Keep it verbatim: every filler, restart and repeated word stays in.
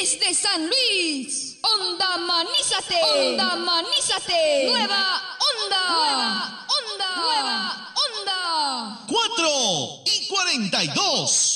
Desde San Luis, Onda Manízate, Onda Manízate, Nueva Onda, Nueva Onda, Nueva Onda. cuatro y cuarenta y dos.